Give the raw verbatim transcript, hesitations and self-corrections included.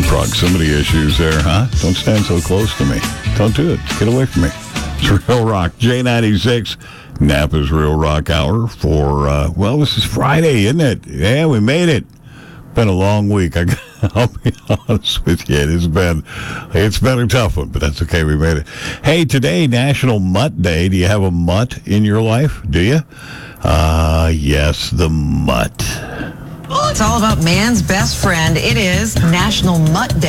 Proximity issues there, huh? Don't stand so close to me. Don't do it. Get away from me. It's Real Rock. J ninety-six, Napa's Real Rock Hour for, uh, well, this is Friday, isn't it? Yeah, we made it. Been a long week. I, I'll be honest with you. It's been, it's been a tough one, but that's okay. We made it. Hey, today, National Mutt Day. Do you have a mutt in your life? Do you? Uh, yes, the mutt. It's all about man's best friend. It is National Mutt Day.